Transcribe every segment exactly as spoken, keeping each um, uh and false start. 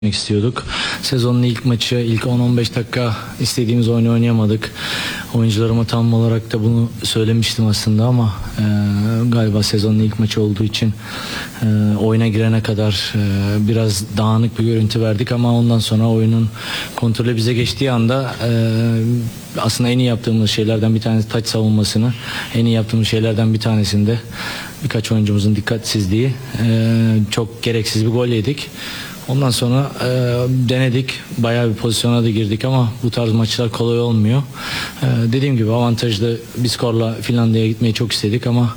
istiyorduk. Sezonun ilk maçı, ilk on on beş dakika istediğimiz oyunu oynayamadık. Oyuncularıma tam olarak da bunu söylemiştim aslında ama e, galiba sezonun ilk maçı olduğu için e, oyuna girene kadar e, biraz dağınık bir görüntü verdik ama ondan sonra oyunun kontrolü bize geçtiği anda e, aslında en iyi yaptığımız şeylerden bir tanesi taç savunmasını, en iyi yaptığımız şeylerden bir tanesinde birkaç oyuncumuzun dikkatsizliği, e, çok gereksiz bir gol yedik. Ondan sonra e, denedik. Bayağı bir pozisyona da girdik ama bu tarz maçlar kolay olmuyor. E, dediğim gibi avantajlı bir skorla Finlandiya'ya gitmeyi çok istedik ama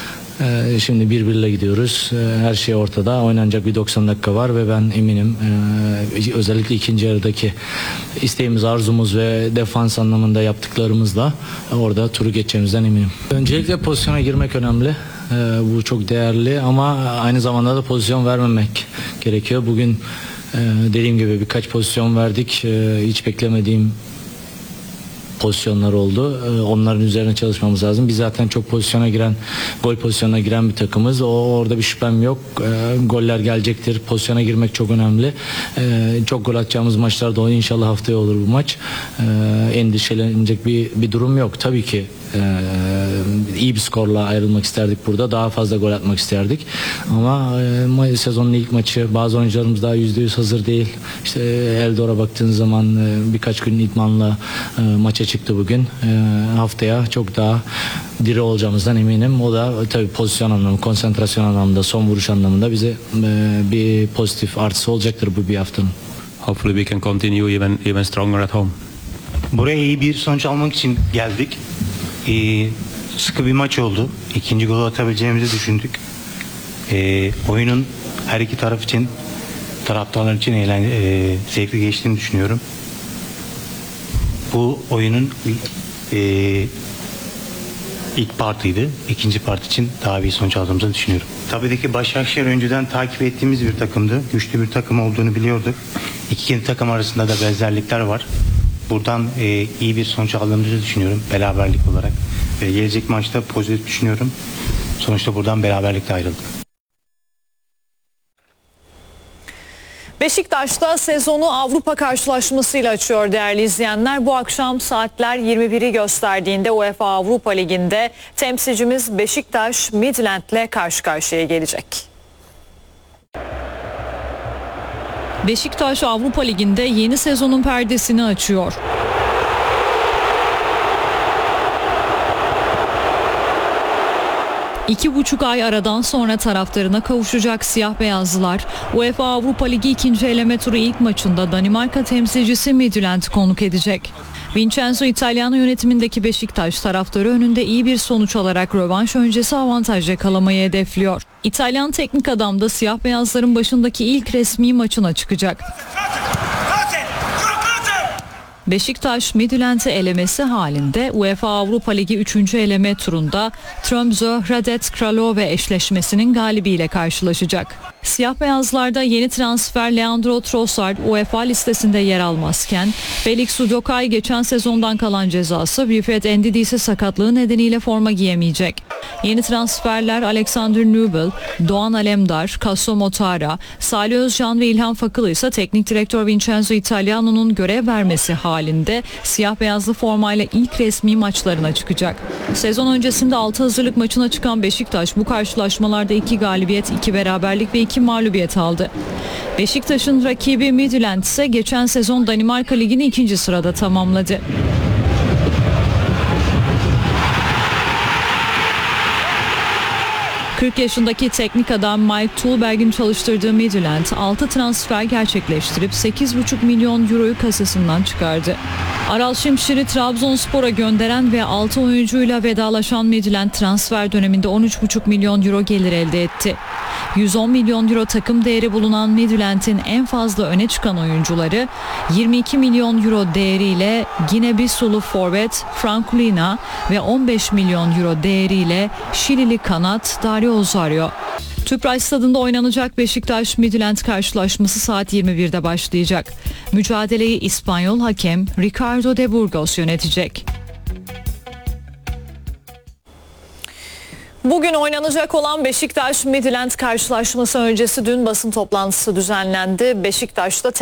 e, şimdi bir birle gidiyoruz. E, her şey ortada. Oynanacak bir doksan dakika var ve ben eminim e, özellikle ikinci yarıdaki isteğimiz, arzumuz ve defans anlamında yaptıklarımızla orada turu geçeceğimizden eminim. Öncelikle pozisyona girmek önemli. Ee, bu çok değerli ama aynı zamanda da pozisyon vermemek gerekiyor. Bugün e, dediğim gibi birkaç pozisyon verdik. E, hiç beklemediğim pozisyonlar oldu. E, onların üzerine çalışmamız lazım. Biz zaten çok pozisyona giren, gol pozisyonuna giren bir takımız. O orada bir şüphem yok. E, goller gelecektir. Pozisyona girmek çok önemli. E, çok gol atacağımız maçlarda o inşallah haftaya olur bu maç. E, endişelenecek bir bir durum yok. Tabii ki Ee, iyi bir skorla ayrılmak isterdik burada. Daha fazla gol atmak isterdik. Ama e, sezonun ilk maçı, bazı oyuncularımız daha yüzde yüz hazır değil. İşte Eldor'a baktığınız zaman e, birkaç gün idmanla e, maça çıktı bugün. E, haftaya çok daha diri olacağımızdan eminim. O da tabii pozisyon anlamında, konsantrasyon anlamında, son vuruş anlamında bize e, bir pozitif artısı olacaktır bu bir haftanın. Hopefully we can continue even even stronger at home. Buraya iyi bir sonuç almak için geldik. Ee, sıkı bir maç oldu. İkinci golü atabileceğimizi düşündük. Ee, oyunun her iki taraf için, taraftarlar için eğlen, e, zevkli geçtiğini düşünüyorum. Bu oyunun e, ilk partıydı. İkinci part için daha iyi sonuç aldığımızı düşünüyorum. Tabii ki Başakşehir önceden takip ettiğimiz bir takımdı. Güçlü bir takım olduğunu biliyorduk. İki takım arasında da benzerlikler var. Buradan e, iyi bir sonuç aldığımızı düşünüyorum beraberlik olarak. E, gelecek maçta pozitif düşünüyorum. Sonuçta buradan beraberlikle ayrıldık. Beşiktaş'ta sezonu Avrupa karşılaşmasıyla açıyor değerli izleyenler. Bu akşam saatler yirmi biri gösterdiğinde UEFA Avrupa Ligi'nde temsilcimiz Beşiktaş Midland'le karşı karşıya gelecek. Beşiktaş Avrupa Ligi'nde yeni sezonun perdesini açıyor. İki buçuk ay aradan sonra taraftarına kavuşacak siyah beyazlılar UEFA Avrupa Ligi ikinci eleme turu ilk maçında Danimarka temsilcisi Midtjylland'ı konuk edecek. Vincenzo Italiano yönetimindeki Beşiktaş taraftarı önünde iyi bir sonuç alarak rövanş öncesi avantaj yakalamayı hedefliyor. İtalyan teknik adam da siyah beyazların başındaki ilk resmi maçına çıkacak. Beşiktaş Midtjylland'ı elemesi halinde UEFA Avrupa Ligi üçüncü eleme turunda Tromsø Hradec Kralove eşleşmesinin galibiyle karşılaşacak. Siyah beyazlarda yeni transfer Leandro Trossard UEFA listesinde yer almazken Felix Udokai geçen sezondan kalan cezası Wilfred Ndidi ise sakatlığı nedeniyle forma giyemeyecek. Yeni transferler Alexander Nubel, Doğan Alemdar, Kasso Motara, Salih Özcan ve İlhan Fakılı ise teknik direktör Vincenzo Italiano'nun görev vermesi halinde siyah beyazlı formayla ilk resmi maçlarına çıkacak. Sezon öncesinde altı hazırlık maçına çıkan Beşiktaş bu karşılaşmalarda iki galibiyet, iki beraberlik ve iki mağlubiyet aldı. Beşiktaş'ın rakibi Midtjylland ise geçen sezon Danimarka Ligi'ni ikinci sırada tamamladı. kırk yaşındaki teknik adam Mike Tulberg'in çalıştırdığı Midtjylland altı transfer gerçekleştirip sekiz buçuk milyon euroyu kasasından çıkardı. Aral Şimşir'i Trabzonspor'a gönderen ve altı oyuncuyla vedalaşan Midtjylland transfer döneminde on üç buçuk milyon euro gelir elde etti. yüz on milyon euro takım değeri bulunan Midtjylland'in en fazla öne çıkan oyuncuları yirmi iki milyon euro değeriyle Gine-Bissau forvet Frank Lina ve on beş milyon euro değeriyle Şilili kanat Dario Osorio. Tüpraş Stadı'nda oynanacak Beşiktaş Midtjylland karşılaşması saat yirmi birde başlayacak. Mücadeleyi İspanyol hakem Ricardo de Burgos yönetecek. Bugün oynanacak olan Beşiktaş Midland karşılaşması öncesi dün basın toplantısı düzenlendi. Beşiktaş'ta